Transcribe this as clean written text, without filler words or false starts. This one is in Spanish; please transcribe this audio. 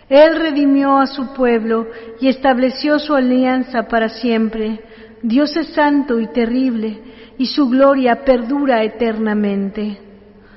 Él redimió a su pueblo y estableció su alianza para siempre. Dios es santo y terrible, y su gloria perdura eternamente.